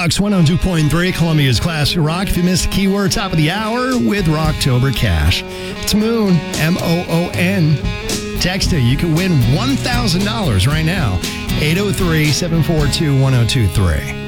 Rocks 102.3, Columbia's Classic Rock. If you missed the keyword, top of the hour with Rocktober Cash. It's Moon, M-O-O-N. Text it. You can win $1,000 right now. 803-742-1023.